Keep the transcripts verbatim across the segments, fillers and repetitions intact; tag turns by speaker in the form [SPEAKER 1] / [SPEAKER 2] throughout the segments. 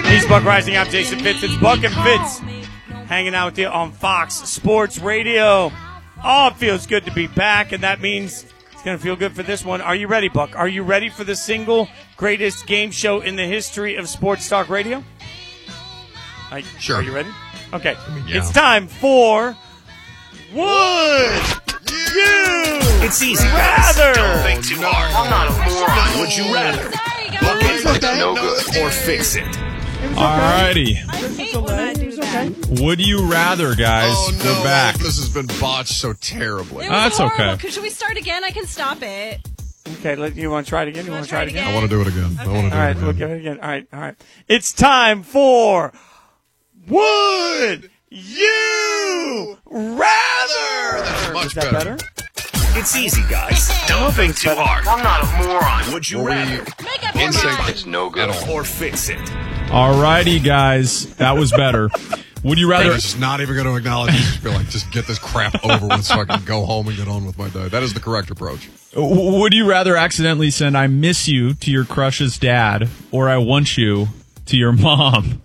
[SPEAKER 1] He's Buck Rising. I'm Jason Fitz. It's Buck and Fitz hanging out with you on Fox Sports Radio. Oh, it feels good to be back, and that means it's going to feel good for this one. Are you ready, Buck? Are you ready for the single greatest game show in the history of sports talk radio? Are,
[SPEAKER 2] sure.
[SPEAKER 1] Are you ready? Okay.
[SPEAKER 2] I mean, yeah.
[SPEAKER 1] It's time for Would You
[SPEAKER 3] It's easy,
[SPEAKER 1] Rather.
[SPEAKER 3] Don't think too
[SPEAKER 2] no.
[SPEAKER 3] hard. I'm not a moron. Would you rather? Look
[SPEAKER 2] It's
[SPEAKER 3] at
[SPEAKER 2] okay.
[SPEAKER 3] no good or fix it.
[SPEAKER 4] Alrighty.
[SPEAKER 5] I hate when I do that.
[SPEAKER 4] Would you rather, guys?
[SPEAKER 2] Oh, no.
[SPEAKER 4] We're back.
[SPEAKER 2] This has been botched so terribly.
[SPEAKER 5] It was
[SPEAKER 4] That's
[SPEAKER 5] horrible.
[SPEAKER 4] okay.
[SPEAKER 5] Could- Should we start again? I can stop it.
[SPEAKER 1] Okay, let, you want to try it again? You want to try it again?
[SPEAKER 2] I want to do it again. I want to do
[SPEAKER 1] All right,
[SPEAKER 2] it again.
[SPEAKER 1] we'll give it again. All right, all right. It's time for Would You Rather?
[SPEAKER 2] That's much
[SPEAKER 1] Is that
[SPEAKER 2] better.
[SPEAKER 1] better?
[SPEAKER 3] It's easy, guys. Don't think too hard. I'm not a moron. Would you
[SPEAKER 2] Were we
[SPEAKER 3] rather?
[SPEAKER 5] Make up
[SPEAKER 2] in
[SPEAKER 5] your
[SPEAKER 2] sync?
[SPEAKER 5] mind.
[SPEAKER 3] It's no good
[SPEAKER 2] At all.
[SPEAKER 3] or fix it.
[SPEAKER 4] Alrighty, guys. That was better. Would you
[SPEAKER 2] I'm
[SPEAKER 4] rather?
[SPEAKER 2] just not even going to acknowledge it. Just be like, just get this crap over with so I can go home and get on with my day. That is the correct approach.
[SPEAKER 4] Would you rather accidentally send "I miss you" to your crush's dad, or "I want you" to your mom?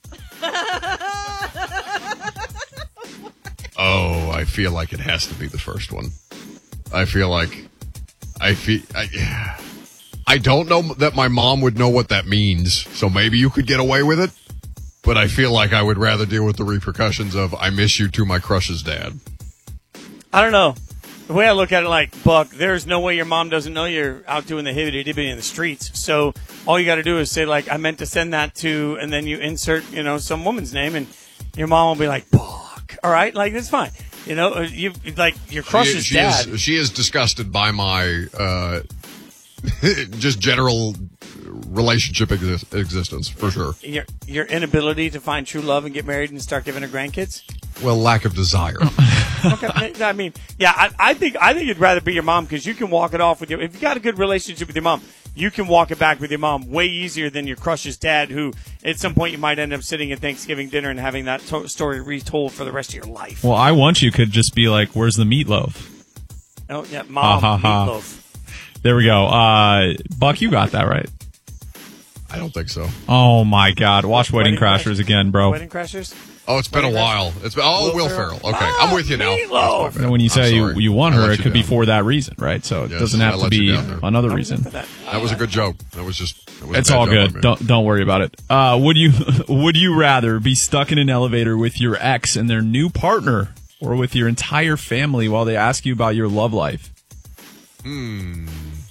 [SPEAKER 2] Oh, I feel like it has to be the first one. I feel like I feel I, I don't know that my mom would know what that means, so maybe you could get away with it. But I feel like I would rather deal with the repercussions of "I miss you" to my crush's dad.
[SPEAKER 1] I don't know. The way I look at it, like, Buck, there's no way your mom doesn't know you're out doing the hibbity-dibbity in the streets. So all you got to do is say, like, I meant to send that to, and then you insert, you know, some woman's name, and your mom will be like, Buck. All right? Like, that's fine. You know, you like, your crush's
[SPEAKER 2] she, she
[SPEAKER 1] dad.
[SPEAKER 2] Is, she is disgusted by my uh, just general relationship exist- existence, for sure.
[SPEAKER 1] Your, your inability to find true love and get married and start giving her grandkids?
[SPEAKER 2] Well, lack of desire.
[SPEAKER 1] Okay, I mean, yeah, I, I think I think it'd rather be your mom because you can walk it off with your. If you got a good relationship with your mom, you can walk it back with your mom way easier than your crush's dad, who at some point you might end up sitting at Thanksgiving dinner and having that to- story retold for the rest of your life.
[SPEAKER 4] Well, "I want you" could just be like, "Where's the meatloaf?"
[SPEAKER 1] Oh yeah, mom,
[SPEAKER 4] Ha, ha, ha.
[SPEAKER 1] meatloaf.
[SPEAKER 4] There we go. Uh, Buck, you got that right.
[SPEAKER 2] I don't think so.
[SPEAKER 4] Oh my God! Watch Wedding,
[SPEAKER 1] Wedding
[SPEAKER 4] Crashers
[SPEAKER 1] Crashers?
[SPEAKER 4] again, bro.
[SPEAKER 1] Wedding Crashers.
[SPEAKER 2] Oh, it's been a
[SPEAKER 1] Wedding
[SPEAKER 2] while. It's been oh,
[SPEAKER 1] Will
[SPEAKER 2] Will
[SPEAKER 1] Ferrell?
[SPEAKER 2] Ferrell. Okay, I'm with you now.
[SPEAKER 1] Meatloaf.
[SPEAKER 2] That's my bad.
[SPEAKER 4] And when you
[SPEAKER 2] I'm
[SPEAKER 4] say you,
[SPEAKER 2] sorry.
[SPEAKER 4] you want
[SPEAKER 2] I
[SPEAKER 4] her,
[SPEAKER 2] let
[SPEAKER 4] it
[SPEAKER 2] you
[SPEAKER 4] could be
[SPEAKER 2] down.
[SPEAKER 4] for that reason, right? So it
[SPEAKER 2] Yes,
[SPEAKER 4] doesn't
[SPEAKER 2] I
[SPEAKER 4] have to
[SPEAKER 2] let you
[SPEAKER 4] be
[SPEAKER 2] down there.
[SPEAKER 4] another
[SPEAKER 1] I was
[SPEAKER 4] reason.
[SPEAKER 1] into that.
[SPEAKER 2] That was a good joke. That was just. That was a
[SPEAKER 4] It's
[SPEAKER 2] bad
[SPEAKER 4] all
[SPEAKER 2] joke on
[SPEAKER 4] good.
[SPEAKER 2] me.
[SPEAKER 4] Don't don't worry about it. Uh, would you would you rather be stuck in an elevator with your ex and their new partner, or with your entire family while they ask you about your love life?
[SPEAKER 2] Hmm.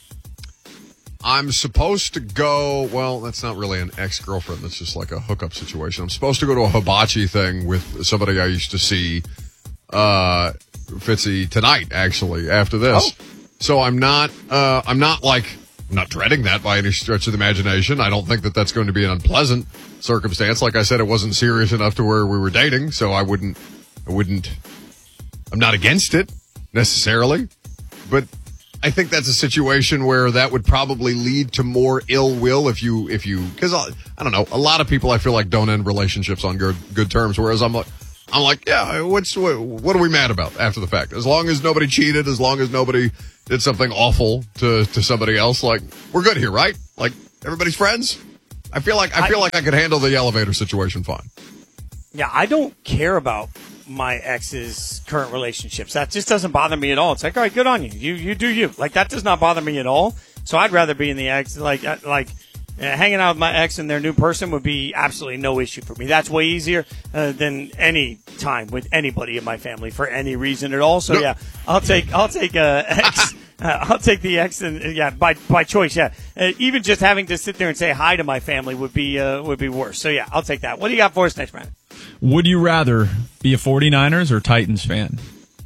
[SPEAKER 2] I'm supposed to go. Well, that's not really an ex-girlfriend. That's just like a hookup situation. I'm supposed to go to a hibachi thing with somebody I used to see, uh, Fitzy, tonight. Actually, after this,
[SPEAKER 1] Oh.
[SPEAKER 2] so I'm not. Uh, I'm not like. I'm not dreading that by any stretch of the imagination. I don't think that that's going to be an unpleasant circumstance. Like I said, it wasn't serious enough to where we were dating, so I wouldn't. I wouldn't. I'm not against it necessarily, but I think that's a situation where that would probably lead to more ill will if you, if you, because I, I don't know, a lot of people I feel like don't end relationships on good good terms. Whereas I'm like, I'm like, yeah, what's what, what are we mad about after the fact? As long as nobody cheated, as long as nobody did something awful to to somebody else, like we're good here, right? Like everybody's friends. I feel like I feel like I could handle the elevator situation fine.
[SPEAKER 1] Yeah, I don't care about my ex's current relationships. That just doesn't bother me at all. It's like, all right, good on you. You you do you. Like, that does not bother me at all. So I'd rather be in the ex. Like, uh, like uh, hanging out with my ex and their new person would be absolutely no issue for me. That's way easier uh, than any time with anybody in my family for any reason at all. So
[SPEAKER 2] No.
[SPEAKER 1] yeah, I'll take I'll take uh, ex. Uh, I'll take the ex, and uh, yeah, by by choice. Yeah, uh, even just having to sit there and say hi to my family would be uh, would be worse. So yeah, I'll take that. What do you got for us next, Brandon?
[SPEAKER 4] Would you rather be a 49ers or Titans fan?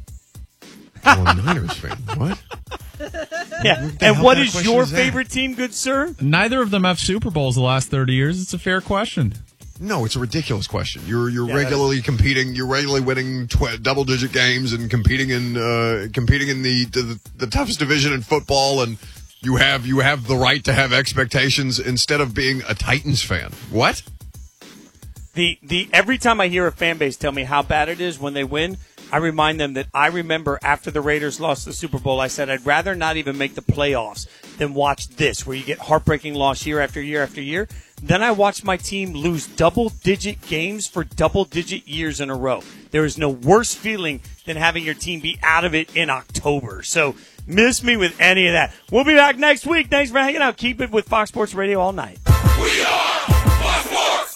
[SPEAKER 2] Oh, Niners fan. What?
[SPEAKER 1] Yeah,
[SPEAKER 2] the
[SPEAKER 1] and
[SPEAKER 2] hell
[SPEAKER 1] what
[SPEAKER 2] kind of
[SPEAKER 1] is
[SPEAKER 2] question
[SPEAKER 1] your
[SPEAKER 2] is that?
[SPEAKER 1] favorite team, good sir?
[SPEAKER 4] Neither of them have Super Bowls the last thirty years. It's a fair question.
[SPEAKER 2] No, it's a ridiculous question. You're you're
[SPEAKER 1] Yeah, that
[SPEAKER 2] regularly competing. You're regularly winning tw- double digit games and competing in uh, competing in the, the the toughest division in football. And you have you have the right to have expectations instead of being a Titans fan. What?
[SPEAKER 1] The the every time I hear a fan base tell me how bad it is when they win, I remind them that I remember after the Raiders lost the Super Bowl, I said I'd rather not even make the playoffs than watch this, where you get heartbreaking loss year after year after year. Then I watched my team lose double-digit games for double-digit years in a row. There is no worse feeling than having your team be out of it in October. So miss me with any of that. We'll be back next week. Thanks for hanging out. Keep it with Fox Sports Radio all night.
[SPEAKER 6] We are Fox Sports.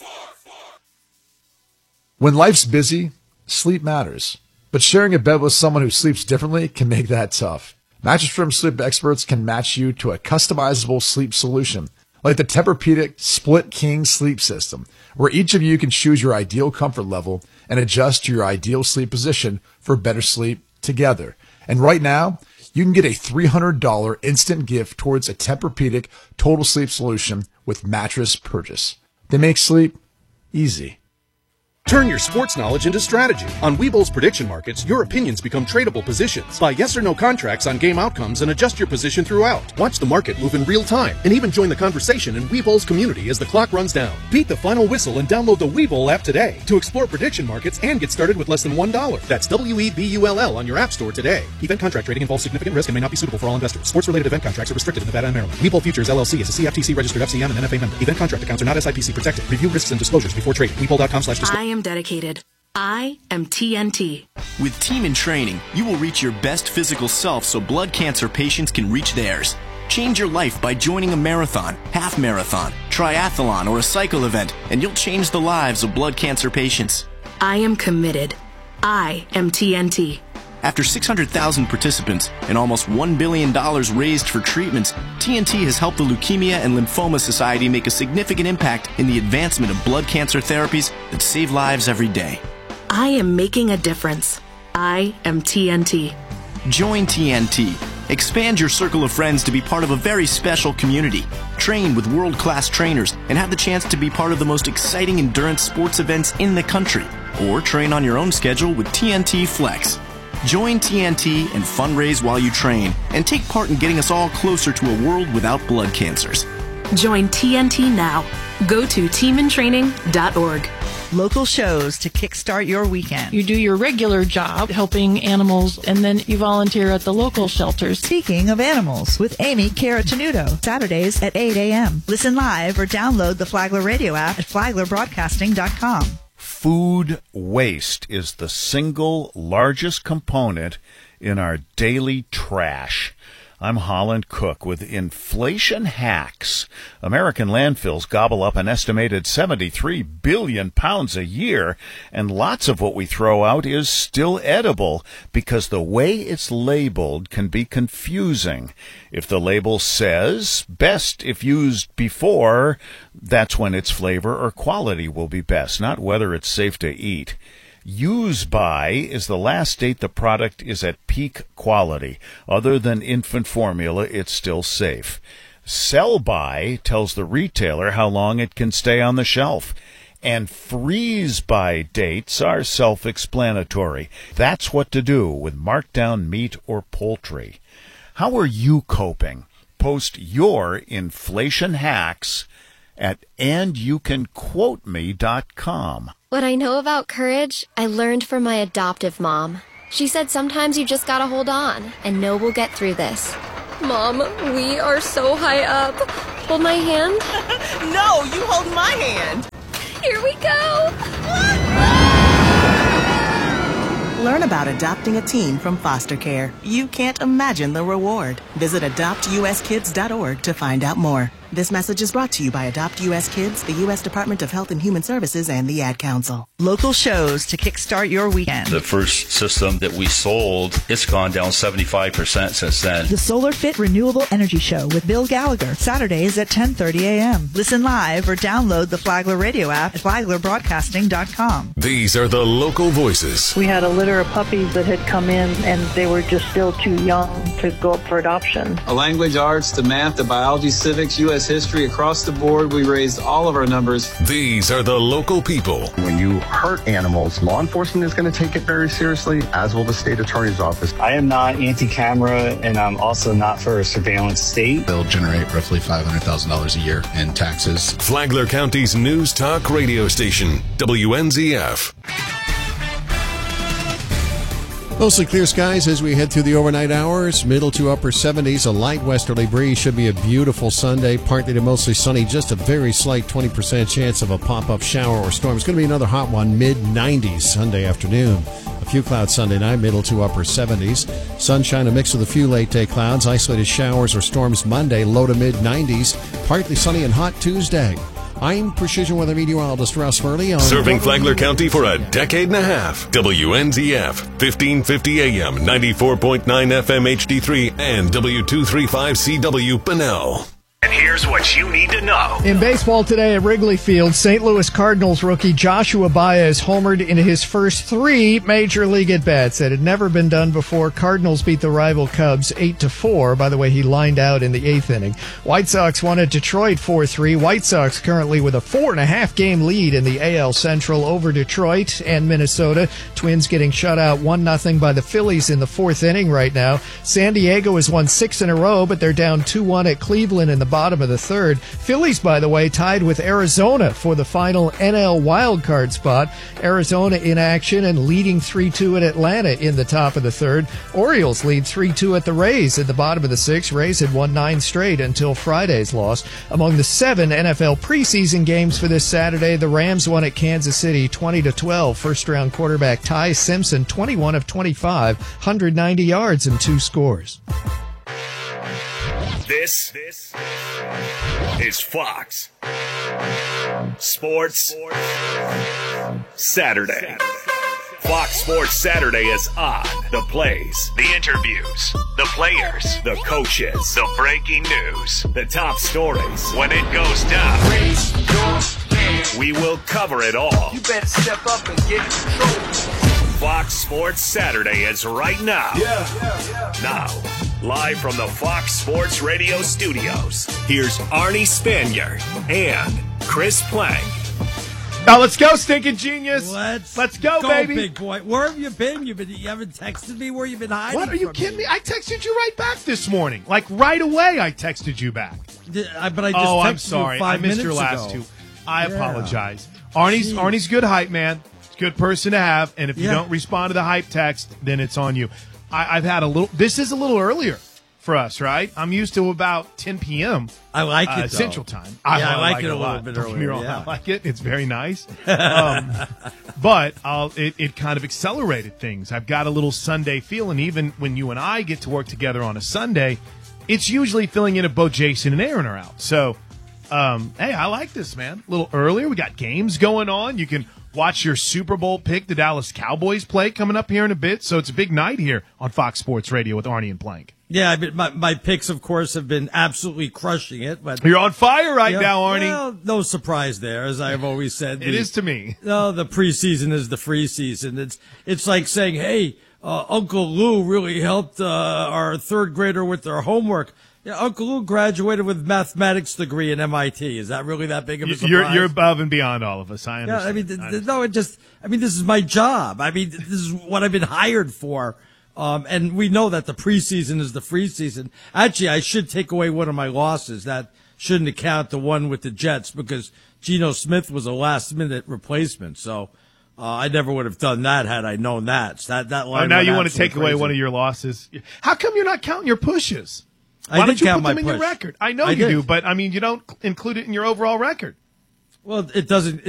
[SPEAKER 7] When life's busy, sleep matters. But sharing a bed with someone who sleeps differently can make that tough. Mattress Firm sleep experts can match you to a customizable sleep solution, like the Tempur-Pedic Split King Sleep System, where each of you can choose your ideal comfort level and adjust to your ideal sleep position for better sleep together. And right now, you can get a three hundred dollars instant gift towards a Tempur-Pedic Total Sleep Solution with mattress purchase. They make sleep easy.
[SPEAKER 8] Turn your sports knowledge into strategy. On Webull's prediction markets, your opinions become tradable positions. Buy yes or no contracts on game outcomes and adjust your position throughout. Watch the market move in real time and even join the conversation in Webull's community as the clock runs down. Beat the final whistle and download the Webull app today to explore prediction markets and get started with less than one dollar. That's W E B U L L on your app store today. Event contract trading involves significant risk and may not be suitable for all investors. Sports-related event contracts are restricted in Nevada and Maryland. Webull Futures L L C is a C F T C registered F C M and N F A member. Event contract accounts are not S I P C protected. Review risks and disclosures before trading. Webull dot com slash disclosure.
[SPEAKER 9] I am dedicated. I am T N T.
[SPEAKER 10] With Team in Training, you will reach your best physical self so blood cancer patients can reach theirs. Change your life by joining a marathon, half marathon, triathlon, or a cycle event, and you'll change the lives of blood cancer patients.
[SPEAKER 9] I am committed. I am T N T.
[SPEAKER 10] After six hundred thousand participants and almost one billion dollars raised for treatments, T N T has helped the Leukemia and Lymphoma Society make a significant impact in the advancement of blood cancer therapies that save lives every day.
[SPEAKER 9] I am making a difference. I am T N T.
[SPEAKER 10] Join T N T. Expand your circle of friends to be part of a very special community. Train with world-class trainers and have the chance to be part of the most exciting endurance sports events in the country. Or train on your own schedule with T N T Flex. Join T N T and fundraise while you train and take part in getting us all closer to a world without blood cancers.
[SPEAKER 9] Join T N T now. Go to team in training dot org.
[SPEAKER 11] Local shows to kickstart your weekend.
[SPEAKER 12] You do your regular job helping animals, and then you volunteer at the local shelters.
[SPEAKER 11] Speaking of animals, with Amy Caratanudo, Saturdays at eight a.m. Listen live or download the Flagler Radio app at flagler broadcasting dot com.
[SPEAKER 13] Food waste is the single largest component in our daily trash. I'm Holland Cook with Inflation Hacks. American landfills gobble up an estimated seventy-three billion pounds a year, and lots of what we throw out is still edible because the way it's labeled can be confusing. If the label says, best if used before, that's when its flavor or quality will be best, not whether it's safe to eat. Use by is the last date the product is at peak quality. Other than infant formula, it's still safe. Sell by tells the retailer how long it can stay on the shelf. And freeze by dates are self-explanatory. That's what to do with markdown meat or poultry. How are you coping? Post your inflation hacks at and you can quote me dot com.
[SPEAKER 14] What I know about courage, I learned from my adoptive mom. She said sometimes you just gotta hold on and know we'll get through this. Mom, we are so high up. Hold my hand.
[SPEAKER 15] No, you hold my hand.
[SPEAKER 14] Here we go.
[SPEAKER 15] Learn about adopting a teen from foster care. You can't imagine the reward. Visit adopt u s kids dot org to find out more. This message is brought to you by Adopt U S Kids, the U S Department of Health and Human Services, and the Ad Council.
[SPEAKER 11] Local shows to kickstart your weekend.
[SPEAKER 16] The first system that we sold, it's gone down seventy-five percent since then.
[SPEAKER 11] The Solar Fit Renewable Energy Show with Bill Gallagher, Saturdays at ten thirty a.m. Listen live or download the Flagler Radio app at flagler broadcasting dot com.
[SPEAKER 17] These are the local voices.
[SPEAKER 18] We had a litter of puppies that had come in, and they were just still too young to go up for adoption.
[SPEAKER 19] A language arts, the math, the biology, civics, U S history, across the board, we raised all of our numbers.
[SPEAKER 17] These are the local people.
[SPEAKER 20] When you hurt animals, law enforcement is going to take it very seriously, as will the state attorney's office.
[SPEAKER 21] I am not anti-camera, and I'm also not for a surveillance state.
[SPEAKER 22] They'll generate roughly five hundred thousand dollars a year in taxes.
[SPEAKER 17] Flagler County's news talk radio station, W N Z F.
[SPEAKER 3] Mostly clear skies as we head through the overnight hours. Middle to upper seventies. A light westerly breeze. Should be a beautiful Sunday. Partly to mostly sunny. Just a very slight twenty percent chance of a pop-up shower or storm. It's going to be another hot one. mid nineties Sunday afternoon. A few clouds Sunday night. Middle to upper seventies. Sunshine, a mix with a few late-day clouds. Isolated showers or storms Monday. Low to mid nineties. Partly sunny and hot Tuesday. I'm Precision Weather Meteorologist Russ Furley. On
[SPEAKER 17] Serving Flagler County for a decade and a half. W N Z F, fifteen fifty A M, ninety-four point nine F M H D three, and W two thirty-five C W Bunnell.
[SPEAKER 5] And here's what you need to know.
[SPEAKER 23] In baseball today at Wrigley Field, Saint Louis Cardinals rookie Joshua Baez homered in his first three Major League at-bats. That had never been done before. Cardinals beat the rival Cubs eight to four. By the way, he lined out in the eighth inning. White Sox won at Detroit four three. White Sox currently with a four and a half game lead in the A L Central over Detroit and Minnesota. Twins getting shut out one nothing by the Phillies in the fourth inning right now. San Diego has won six in a row, but they're down two one at Cleveland in the bottom of the third. Phillies, by the way, tied with Arizona for the final N L wildcard spot. Arizona in action and leading three two at Atlanta in the top of the third. Orioles lead three two at the Rays at the bottom of the sixth. Rays had won nine straight until Friday's loss. Among the seven N F L preseason games for this Saturday, the Rams won at Kansas City twenty to twelve. First-round quarterback Ty Simpson, twenty-one of twenty-five, one hundred ninety yards and two scores.
[SPEAKER 5] This, this is Fox Sports Saturday. Fox Sports Saturday is on. The plays, the interviews, the players, the coaches, the breaking news, the top stories. When it goes down, we will cover it all.
[SPEAKER 6] You better step up and get in control.
[SPEAKER 5] Fox Sports Saturday is right now. Yeah, yeah, yeah. Now, live from the Fox Sports Radio studios, here's Arnie Spaniard and Chris Plank.
[SPEAKER 24] Now let's go, stinking genius.
[SPEAKER 25] Let's,
[SPEAKER 24] let's go,
[SPEAKER 25] go,
[SPEAKER 24] baby.
[SPEAKER 25] Big boy. Where have you been? You've been. You haven't texted me. Where you been hiding?
[SPEAKER 24] What are you
[SPEAKER 25] from
[SPEAKER 24] kidding
[SPEAKER 25] me?
[SPEAKER 24] me? I texted you right back this morning. Like right away, I texted you back.
[SPEAKER 25] Did, I, but I just
[SPEAKER 24] oh,
[SPEAKER 25] texted
[SPEAKER 24] I'm sorry.
[SPEAKER 25] you five
[SPEAKER 24] I missed your
[SPEAKER 25] minutes
[SPEAKER 24] last
[SPEAKER 25] ago.
[SPEAKER 24] two. I
[SPEAKER 25] Yeah.
[SPEAKER 24] apologize. Arnie's
[SPEAKER 25] Jeez.
[SPEAKER 24] Arnie's good hype man. Good person to have. And if you
[SPEAKER 25] Yeah.
[SPEAKER 24] don't respond to the hype text, then it's on you. I, I've had a little. This is a little earlier for us, right? I'm used to about ten p.m.
[SPEAKER 25] I like
[SPEAKER 24] uh,
[SPEAKER 25] it, though.
[SPEAKER 24] Central Time.
[SPEAKER 25] Yeah, I like
[SPEAKER 24] like
[SPEAKER 25] it a
[SPEAKER 24] a
[SPEAKER 25] little
[SPEAKER 24] lot.
[SPEAKER 25] bit
[SPEAKER 24] Don't get me
[SPEAKER 25] earlier,
[SPEAKER 24] wrong,
[SPEAKER 25] yeah.
[SPEAKER 24] I like it. It's very nice. Um, but I'll, it, it kind of accelerated things. I've got a little Sunday feeling. Even when you and I get to work together on a Sunday, it's usually filling in if both Jason and Aaron are out. So, um, hey, I like this, man. A little earlier. We got games going on. You can watch your Super Bowl pick, the Dallas Cowboys play, coming up here in a bit. So it's a big night here on Fox Sports Radio with Arnie and Plank.
[SPEAKER 25] Yeah, I mean, my my picks, of course, have been absolutely crushing it. But
[SPEAKER 24] you're on fire right
[SPEAKER 25] yeah,
[SPEAKER 24] now, Arnie.
[SPEAKER 25] Well, no surprise there, as I've always said.
[SPEAKER 24] It
[SPEAKER 25] the,
[SPEAKER 24] is to me.
[SPEAKER 25] No, the preseason is the free season. It's it's like saying, "Hey, uh, Uncle Lou really helped uh, our third grader with their homework." Yeah, Uncle Lou graduated with mathematics degree at M I T. Is that really that big of a surprise?
[SPEAKER 24] You're you're above and beyond all of us. I understand.
[SPEAKER 25] Yeah, I mean, th-
[SPEAKER 24] I
[SPEAKER 25] th- no, it just, I mean, this is my job. I mean, this is what I've been hired for. Um, and we know that the preseason is the free season. Actually, I should take away one of my losses. That shouldn't account the one with the Jets because Geno Smith was a last minute replacement. So, uh, I never would have done that had I known that. So that, that line
[SPEAKER 24] Oh, now
[SPEAKER 25] went
[SPEAKER 24] you want to
[SPEAKER 25] absolutely
[SPEAKER 24] take away
[SPEAKER 25] crazy.
[SPEAKER 24] one of your losses. How come you're not counting your pushes?
[SPEAKER 25] I
[SPEAKER 24] Why
[SPEAKER 25] did
[SPEAKER 24] don't you
[SPEAKER 25] count
[SPEAKER 24] put them
[SPEAKER 25] my
[SPEAKER 24] in your
[SPEAKER 25] push.
[SPEAKER 24] record? I know
[SPEAKER 25] I
[SPEAKER 24] you
[SPEAKER 25] did.
[SPEAKER 24] do, but I mean, you don't include it in your overall record.
[SPEAKER 25] Well, it doesn't.